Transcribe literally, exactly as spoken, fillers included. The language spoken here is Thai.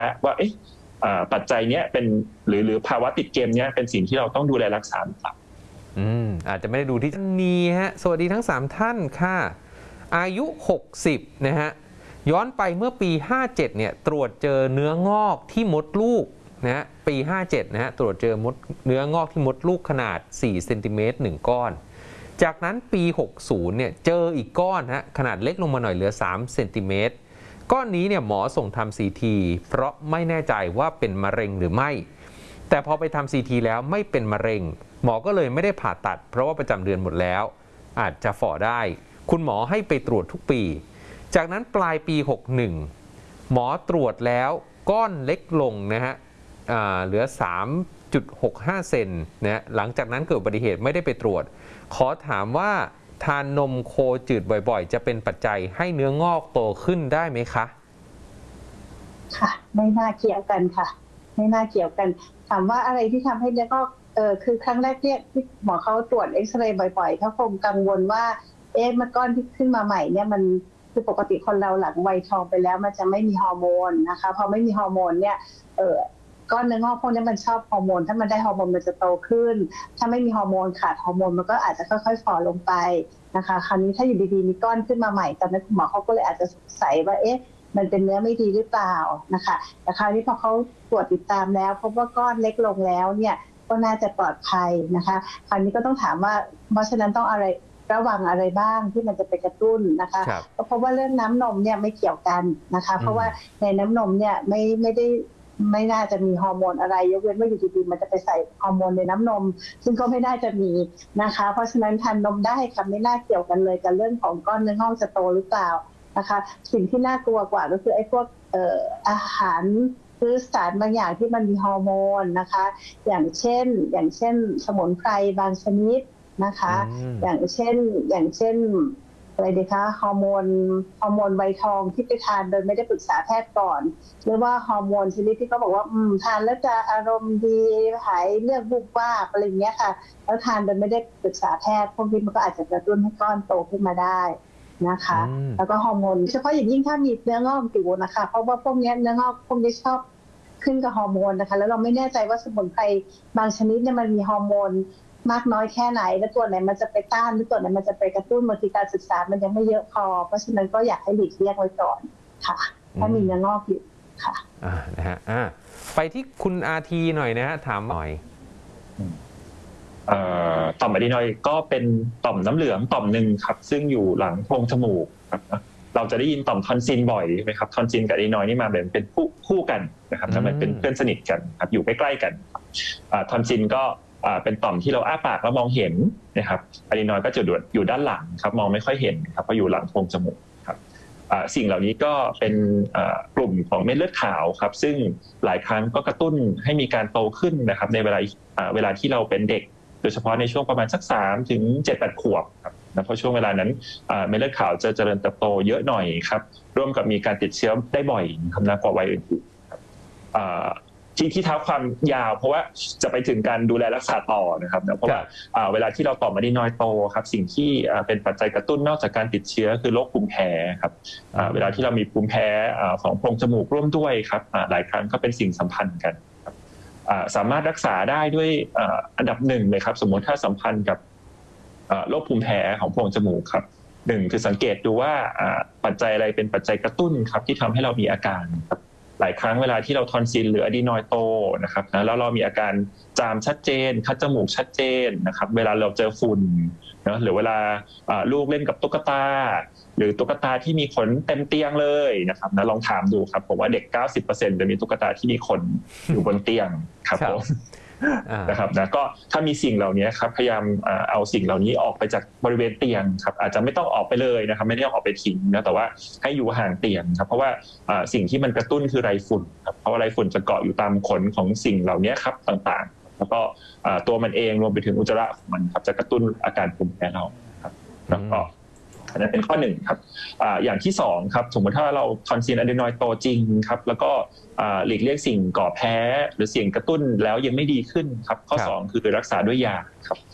ว่าเอ๊ะปัจจัยเนี้ยเป็นหรือหรือภาวะติดเกมเนี้ยเป็นสิ่งที่เราต้องดูแลรักษาหรือเปล่าอืมอาจจะไม่ได้ดูที่นี้ฮะสวัสดีทั้งสามท่านค่ะอายุหกสิบนะฮะย้อนไปเมื่อปีห้าเจ็ดเนี่ยตรวจเจอเนื้องอกที่มดลูกนะฮะปีห้าเจ็ดนะฮะตรวจเจอมดเนื้องอกที่มดลูกขนาดสี่เซนติเมตรหนึ่งก้อนจากนั้นปีหกสิบเนี่ยเจออีกก้อนฮะขนาดเล็กลงมาหน่อยเหลือสามเซนติเมตรก้อนนี้เนี่ยหมอส่งทำซีทีเพราะไม่แน่ใจว่าเป็นมะเร็งหรือไม่แต่พอไปทำซีทีแล้วไม่เป็นมะเร็งหมอก็เลยไม่ได้ผ่าตัดเพราะว่าประจำเดือนหมดแล้วอาจจะฝ่อได้คุณหมอให้ไปตรวจทุกปีจากนั้นปลายปีหกสิบเอ็ดหมอตรวจแล้วก้อนเล็กลงนะฮะเหลือ สามจุดหกห้า เซนนะหลังจากนั้นเกิดอุบัติเหตุไม่ได้ไปตรวจขอถามว่าทานนมโคจืดบ่อยๆจะเป็นปัจจัยให้เนื้องอกโตขึ้นได้ไหมคะค่ะไม่น่าเกี่ยวกันค่ะไม่น่าเกี่ยวกันถามว่าอะไรที่ทำให้เนื้องอกเออคือครั้งแรกเนี่ยที่หมอเขาตรวจเอ็กซเรย์บ่อยๆเขาคงกังวลว่าเอ๊ะมันก้อนที่ขึ้นมาใหม่เนี่ยมันคือปกติคนเราหลังวัยทองไปแล้วมันจะไม่มีฮอร์โมนนะคะพอไม่มีฮอร์โมนเนี่ยเออก้อนเนื้องอกพวกนี้มันชอบฮอร์โมนถ้ามันได้ฮอร์โมนมันจะโตขึ้นถ้าไม่มีฮอร์โมนขาดฮอร์โมนมันก็อาจจะค่อยๆฝ่อลงไปนะคะคราวนี้ถ้าอยู่ดีๆมีก้อนขึ้นมาใหม่ตอนนั้นคุณหมอเขาก็เลยอาจจะสงสัยว่าเอ๊ะมันเป็นเนื้อไม่ดีหรือเปล่านะคะแต่คราวนี้พอเขาตรวจติดตามแล้วพบว่าก้อนเล็กลงแล้วเนี่ยก็น่าจะปลอดภัยนะคะคราวนี้ก็ต้องถามว่าเพราะฉะนั้นต้องอะไรระวังอะไรบ้างที่มันจะไปกระตุ้นนะคะก็เพราะว่าเรื่องน้ำนมเนี่ยไม่เกี่ยวกันนะคะเพราะว่าในน้ำนมเนี่ยไม่ไม่ได้ไม่น่าจะมีฮอร์โมนอะไรยกเว้นว่าอยู่ดีๆมันจะไปใส่ฮอร์โมนในน้ำนมซึ่งก็ไม่น่าจะมีนะคะเพราะฉะนั้นทานนมได้ค่ะไม่น่าเกี่ยวกันเลยกับเรื่องของก้อนเนื้องอกจะโตหรือเปล่านะคะสิ่งที่น่ากลัวกว่าก็คือไอ้พวกเอ่ออาหารหรือสารบางอย่างที่มันมีฮอร์โมนนะคะอย่างเช่นอย่างเช่นสมุนไพรบางชนิดนะคะอย่างเช่นอย่างเช่นอะไรดีคะฮอร์โมนฮอร์โมนไวทองที่ไปทานโดยไม่ได้ปรึกษาแพทย์ก่อนหรือว่าฮอร์โมนชนิดที่เขาบอกว่าอืมทานแล้วจะอารมณ์ดีหายเรื่องบุบบ้าอะไรอย่างเงี้ยค่ะแล้วทานโดยไม่ได้ปรึกษาแพทย์พวกนี้มันก็อาจจะกระตุ้นให้ก้อนโตขึ้นมาได้นะคะแล้วก็ฮอร์โมนเฉพาะอย่างยิ่งถ้ามีเนื้องอกอยู่นะคะเพราะว่าพวกนี้เนื้องอกพวกนี้ชอบขึ้นกับฮอร์โมนนะคะแล้วเราไม่แน่ใจว่าสมุนไพรบางชนิดเนี่ยมันมีฮอร์โมนมากน้อยแค่ไหนและตัวไหนมันจะไปต้านหรือตัวไหนมันจะไปกระตุ้นบางทีการศึกษามันยังไม่เยอะพอเพราะฉะนั้นก็อยากให้หลีกเลี่ยงไว้ก่อนค่ะถ้ามีเนื้องอกอยู่ค่ะอ่านะฮะอ่าไปที่คุณอาทีหน่อยนะฮะถามหน่อยต่อมอะดีนอยด์ก็เป็นต่อมน้ำเหลืองต่อมหนึ่งครับซึ่งอยู่หลังโพรงจมูกครับเราจะได้ยินต่อมทอนซิลบ่อยไหมครับทอนซิลกับอะดีนอยด์นี่มาแบบเป็นคู่คู่กันนะครับทำไมเป็นเพื่อนสนิทกันครับอยู่ใกล้ๆกันทอนซิลก็เป็นต่อมที่เราอ้าปากแล้วมองเห็นนะครับอะดีนอยด์ก็จะอยู่ด้านหลังครับมองไม่ค่อยเห็นครับเพราะอยู่หลังโพรงจมูกครับสิ่งเหล่านี้ก็เป็นกลุ่มของเม็ดเลือดขาวครับซึ่งหลายครั้งก็กระตุ้นให้มีการโตขึ้นนะครับในเวลาเวลาที่เราเป็นเด็กโดยเฉพาะในช่วงประมาณสักสามถึงเจ็ดแปดขวบครับนะเพราะช่วงเวลานั้นเม็ดเลือดขาวจะเจริญเติบโตเยอะหน่อยครับร่วมกับมีการติดเชื้อได้บ่อยครับนะกว่าวัยอื่นๆครับที่ที่เท้าความยาวเพราะว่าจะไปถึงการดูแลรักษาต่อนะครับเพราะว่าเวลาที่เราต่อมอะดีนอยด์โตครับสิ่งที่เป็นปัจจัยกระตุ้นนอกจากการติดเชื้อคือโรคภูมิแพ้ครับเวลาที่เรามีภูมิแพ้ของโพรงจมูกร่วมด้วยครับหลายครั้งก็เป็นสิ่งสัมพันธ์กันสามารถรักษาได้ด้วยอันดับหนึ่งเลยครับสมมติถ้าสัมพันธ์กับโรคภูมิแพ้ของโพรงจมูกครับหนึ่งคือสังเกตดูว่าปัจจัยอะไรเป็นปัจจัยกระตุ้นครับที่ทำให้เรามีอาการครับหลายครั้งเวลาที่เราทอนซิลหรืออะดีนอยด์โตนะครับนะแล้วเรามีอาการจามชัดเจนคัดจมูกชัดเจนนะครับเวลาเราเจอฝุ่นนะหรือเวลาลูกเล่นกับตุ๊กตาหรือตุ๊กตาที่มีขนเต็มเตียงเลยนะครับนะลองถามดูครับผมว่าเด็ก เก้าสิบเปอร์เซ็นต์ จะมีตุ๊กตาที่มีขนอยู่บนเตียงครับผมนะครับนะก็ถ้ามีสิ่งเหล่านี้ครับพยายามเอาสิ่งเหล่านี้ออกไปจากบริเวณเตียงครับอาจจะไม่ต้องออกไปเลยนะครับไม่ได้ออกไปทิ้งนะแต่ว่าให้อยู่ห่างเตียงครับเพราะว่าสิ่งที่มันกระตุ้นคือไรฝุ่นครับเพราะว่าไรฝุ่นจะเกาะอยู่ตามขนของสิ่งเหล่านี้ครับต่างๆแล้วก็ตัวมันเองรวมไปถึงอุจจาระของมันครับจะกระตุ้นอาการภูมิแพ้เราครับแล้วก็อันนั้นเป็นข้อหนึ่งครับ อ, อย่างที่สองครับสมมติถ้าเราทอนซิลอะดีนอยด์โตจริงครับแล้วก็หลีกเลี่ยงสิ่งก่อแพ้หรือเสี่ยงกระตุ้นแล้วยังไม่ดีขึ้นครับข้อสองคือรักษาด้วยยาครับ